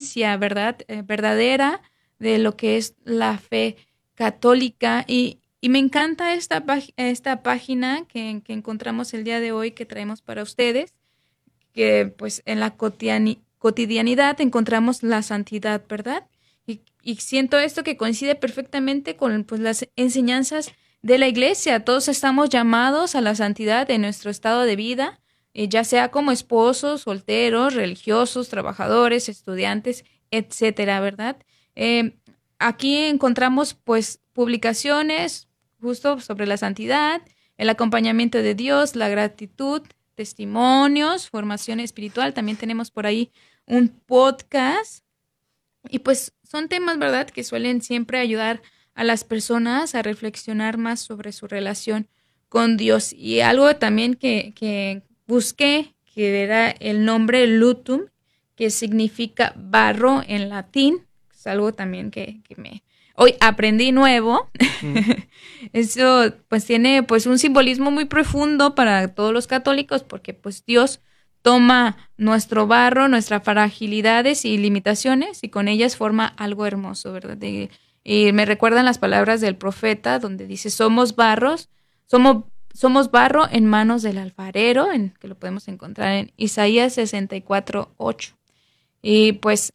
esencia, ¿verdad? Verdadera de lo que es la fe católica. Y me encanta esta página que encontramos el día de hoy que traemos para ustedes, que pues en la cotidianidad encontramos la santidad, ¿verdad? Y siento esto que coincide perfectamente con pues, las enseñanzas de la iglesia. Todos estamos llamados a la santidad en nuestro estado de vida, ya sea como esposos, solteros, religiosos, trabajadores, estudiantes, etcétera, ¿verdad? Eh, Aquí encontramos pues publicaciones justo sobre la santidad, el acompañamiento de Dios, la gratitud, testimonios, formación espiritual. También tenemos por ahí un podcast y pues son temas, ¿verdad?, que suelen siempre ayudar a las personas a reflexionar más sobre su relación con Dios. Y algo también que busqué, que era el nombre lutum, que significa barro en latín. Es algo también que me... Hoy aprendí nuevo. Mm. Eso pues tiene pues un simbolismo muy profundo para todos los católicos porque pues Dios toma nuestro barro, nuestras fragilidades y limitaciones y con ellas forma algo hermoso, ¿verdad? Y me recuerdan las palabras del profeta donde dice, somos barro en manos del alfarero, que lo podemos encontrar en Isaías 64:8. Y pues,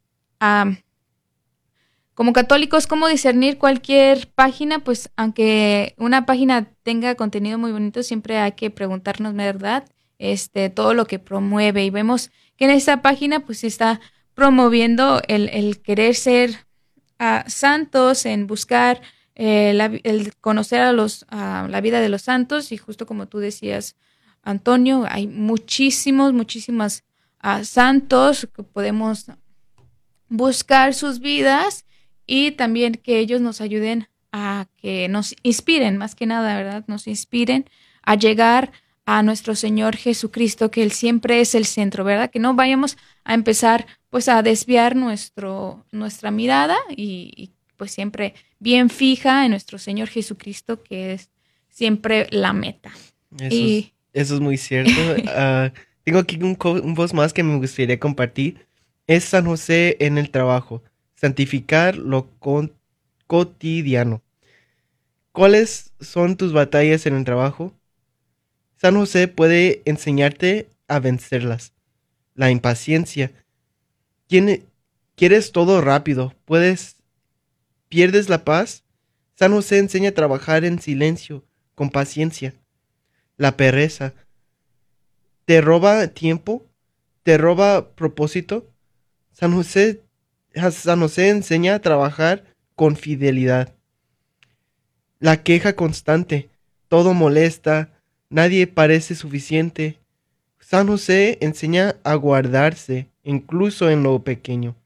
como católicos, ¿cómo discernir cualquier página? Pues aunque una página tenga contenido muy bonito, siempre hay que preguntarnos, ¿verdad? Todo lo que promueve. Y vemos que en esta página pues está promoviendo el querer ser santos, en buscar el conocer la vida de los santos. Y justo como tú decías, Antonio, hay muchísimas santos que podemos buscar sus vidas y también que ellos nos ayuden a que nos inspiren, más que nada, ¿verdad? Nos inspiren a llegar a nuestro Señor Jesucristo, que Él siempre es el centro, ¿verdad? Que no vayamos a empezar pues a desviar nuestra mirada y pues siempre bien fija en nuestro Señor Jesucristo, que es siempre la meta. Eso es muy cierto. Tengo aquí un voz más que me gustaría compartir. Es San José en el trabajo. Santificar lo cotidiano. ¿Cuáles son tus batallas en el trabajo? San José puede enseñarte a vencerlas. La impaciencia. ¿Quieres todo rápido? ¿Pierdes la paz? San José enseña a trabajar en silencio, con paciencia. La pereza. ¿Te roba tiempo? ¿Te roba propósito? San José enseña a trabajar con fidelidad. La queja constante. Todo molesta. Nadie parece suficiente. San José enseña a guardarse, incluso en lo pequeño.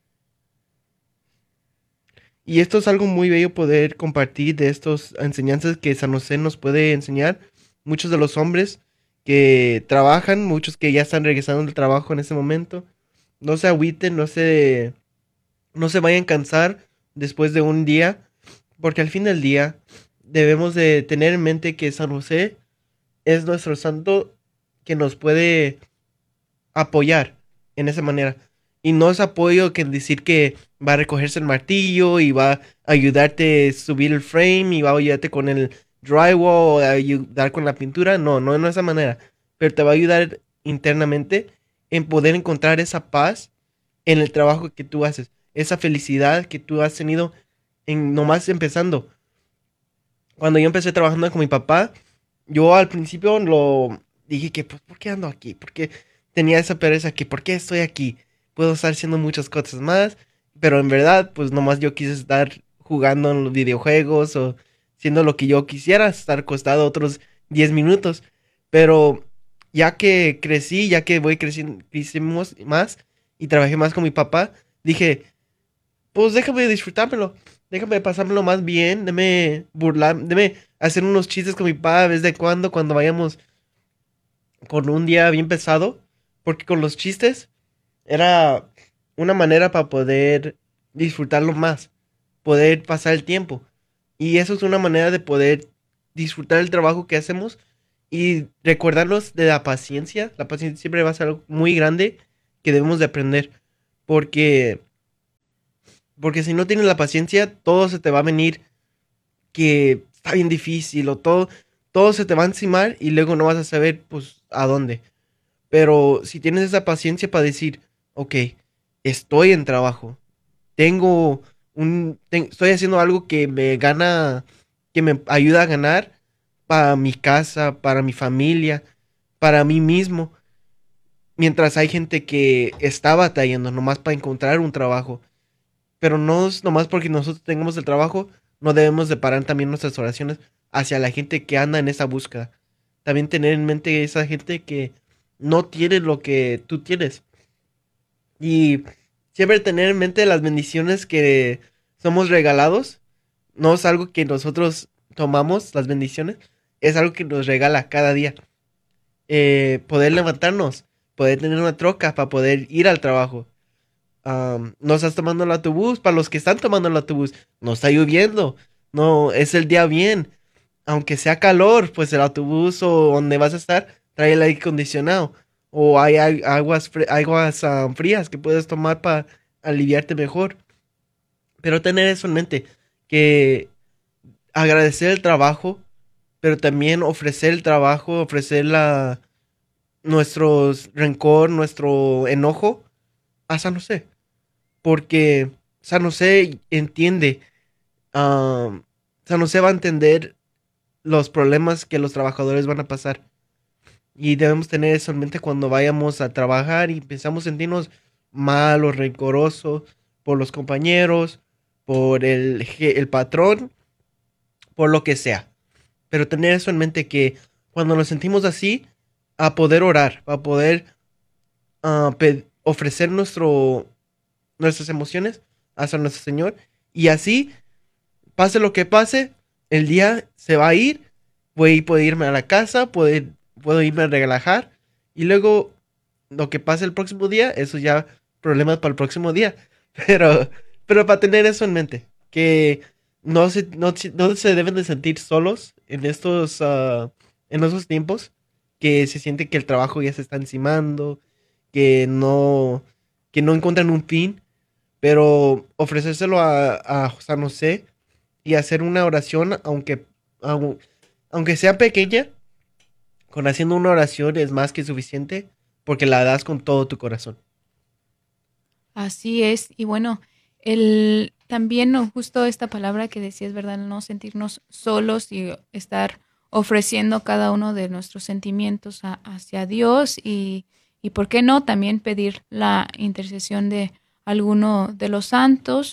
Y esto es algo muy bello poder compartir de estas enseñanzas que San José nos puede enseñar. Muchos de los hombres que trabajan, muchos que ya están regresando del trabajo en ese momento, no se agüiten, no se vayan a cansar después de un día, porque al fin del día debemos de tener en mente que San José es nuestro santo que nos puede apoyar en esa manera. Y no es apoyo que decir que va a recogerse el martillo y va a ayudarte a subir el frame y va a ayudarte con el drywall o a ayudar con la pintura. No de esa manera. Pero te va a ayudar internamente en poder encontrar esa paz en el trabajo que tú haces. Esa felicidad que tú has tenido en nomás empezando. Cuando yo empecé trabajando con mi papá, yo al principio lo dije que, pues, ¿por qué ando aquí? Porque tenía esa pereza que, ¿por qué estoy aquí? Puedo estar haciendo muchas cosas más, pero en verdad, pues nomás yo quise estar jugando en los videojuegos o haciendo lo que yo quisiera, estar acostado otros 10 minutos. Pero ya que crecí, ya que voy creciendo, crecimos más y trabajé más con mi papá, dije, pues déjame disfrutármelo, déjame pasármelo más bien, déjame hacer unos chistes con mi papá de vez de cuando vayamos con un día bien pesado, porque con los chistes era una manera para poder disfrutarlo más, poder pasar el tiempo. Y eso es una manera de poder disfrutar el trabajo que hacemos y recordarnos de la paciencia. La paciencia siempre va a ser algo muy grande que debemos de aprender, porque Porque si no tienes la paciencia, todo se te va a venir que está bien difícil o todo se te va a encimar y luego no vas a saber pues a dónde. Pero si tienes esa paciencia para decir, ok, estoy en trabajo, estoy haciendo algo que me gana, que me ayuda a ganar para mi casa, para mi familia, para mí mismo. Mientras hay gente que está batallando nomás para encontrar un trabajo. Pero no es nomás porque nosotros tengamos el trabajo, no debemos de parar también nuestras oraciones hacia la gente que anda en esa búsqueda. También tener en mente esa gente que no tiene lo que tú tienes. Y siempre tener en mente las bendiciones que somos regalados. No es algo que nosotros tomamos, las bendiciones. Es algo que nos regala cada día. Poder levantarnos, poder tener una troca para poder ir al trabajo. No estás tomando el autobús. Para los que están tomando el autobús, no está lloviendo. No, es el día bien. Aunque sea calor, pues el autobús o donde vas a estar trae el aire acondicionado. O hay aguas frías que puedes tomar para aliviarte mejor. Pero tener eso en mente, que agradecer el trabajo, pero también ofrecer el trabajo, ofrecer nuestro rencor, nuestro enojo a San José. Porque San José entiende, ah, San José va a entender los problemas que los trabajadores van a pasar. Y debemos tener eso en mente cuando vayamos a trabajar y pensamos sentirnos mal o rencorosos por los compañeros, por el patrón, por lo que sea. Pero tener eso en mente que cuando nos sentimos así, a poder orar, a poder ofrecer nuestras emociones hacia nuestro Señor. Y así, pase lo que pase, el día se va a ir, puedo irme a la casa, puedo irme a relajar. Y luego, lo que pase el próximo día, eso ya problemas para el próximo día. Pero, pero para tener eso en mente, que no se deben de sentir solos en estos tiempos, que se siente que el trabajo ya se está encimando, que no, que no encuentran un fin, pero ofrecérselo a San José y hacer una oración, au- aunque sea pequeña, con haciendo una oración es más que suficiente, porque la das con todo tu corazón. Así es. Y bueno, el también no, justo esta palabra que decías, ¿verdad? No sentirnos solos y estar ofreciendo cada uno de nuestros sentimientos hacia Dios y por qué no también pedir la intercesión de alguno de los santos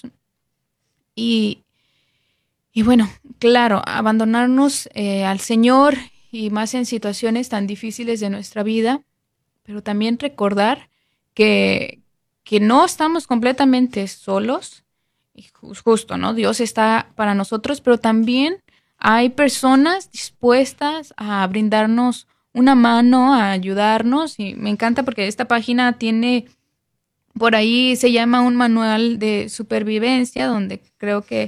y, y bueno, claro, abandonarnos al Señor y más en situaciones tan difíciles de nuestra vida, pero también recordar que, que no estamos completamente solos, y justo, ¿no? Dios está para nosotros, pero también hay personas dispuestas a brindarnos una mano, a ayudarnos, y me encanta porque esta página tiene, por ahí se llama un manual de supervivencia, donde creo que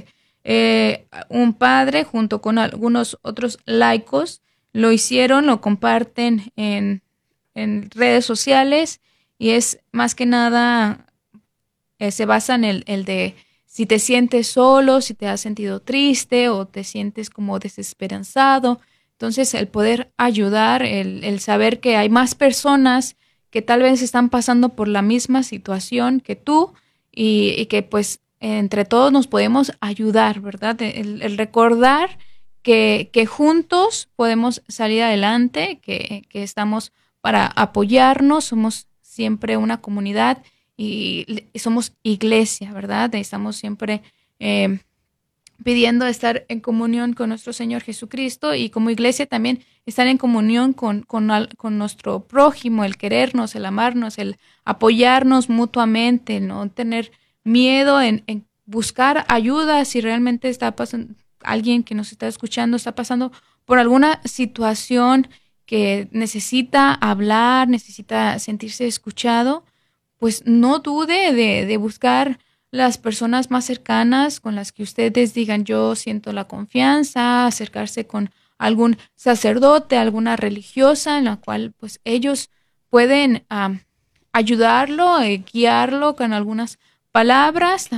un padre junto con algunos otros laicos lo hicieron, lo comparten en redes sociales y es más que nada, se basa en el de si te sientes solo, si te has sentido triste o te sientes como desesperanzado. Entonces el poder ayudar, el saber que hay más personas que tal vez están pasando por la misma situación que tú y que pues entre todos nos podemos ayudar, ¿verdad? El recordar que juntos podemos salir adelante, que estamos para apoyarnos, somos siempre una comunidad y somos iglesia, ¿verdad? Estamos siempre eh, pidiendo estar en comunión con nuestro Señor Jesucristo y como iglesia también estar en comunión con nuestro prójimo, el querernos, el amarnos, el apoyarnos mutuamente, no tener miedo en buscar ayuda si realmente está pasando, alguien que nos está escuchando está pasando por alguna situación que necesita hablar, necesita sentirse escuchado, pues no dude de buscar las personas más cercanas con las que ustedes digan yo siento la confianza, acercarse con algún sacerdote, alguna religiosa en la cual pues ellos pueden ayudarlo, guiarlo con algunas palabras.